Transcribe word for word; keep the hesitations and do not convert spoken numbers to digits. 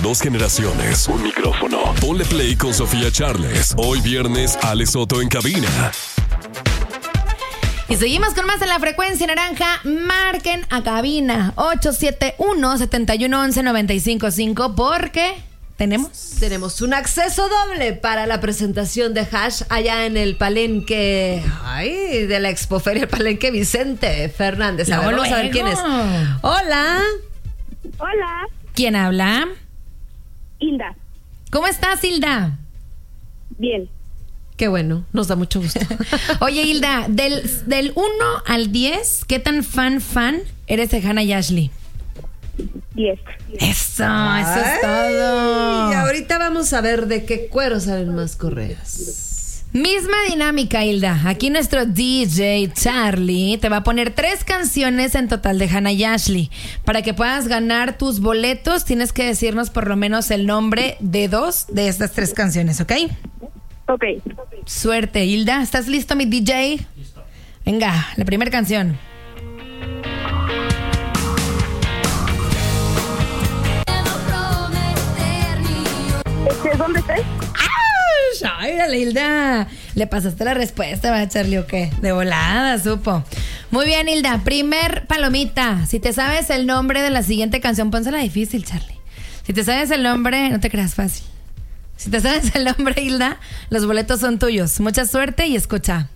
dos generaciones, un micrófono. Ponle play con Sofía Charles. Hoy viernes, Ale Soto en cabina. Y seguimos con más en la frecuencia naranja. Marquen a cabina ocho siete uno, siete uno uno, nueve cinco cinco porque tenemos tenemos un acceso doble para la presentación de Hash allá en el Palenque, ay, de la Expoferia, el Palenque Vicente Fernández. A ver, vamos a ver quién es. Hola. Hola. ¿Quién habla? Hilda. ¿Cómo estás, Hilda? Bien. Qué bueno, nos da mucho gusto. Oye, Hilda, del, del uno al diez, ¿qué tan fan, fan eres de Hannah y Ashley? diez. Eso, eso es todo. Y ahorita vamos a ver de qué cuero salen más correas. Misma dinámica, Hilda. Aquí nuestro D J Charlie te va a poner tres canciones en total de Hannah y Ashley. Para que puedas ganar tus boletos, tienes que decirnos por lo menos el nombre de dos de estas tres canciones, ¿ok? Ok. Suerte, Hilda. ¿Estás listo, mi D J? Listo. Venga, la primera canción. Este, ¿dónde estás? Ay, dale, Hilda. ¿Le pasaste la respuesta, va, Charlie, o qué? De volada, supo. Muy bien, Hilda. Primer palomita. Si te sabes el nombre de la siguiente canción, pónsela difícil, Charlie. Si te sabes el nombre, no te creas fácil. Si te sabes el nombre, Hilda, los boletos son tuyos. Mucha suerte y escucha.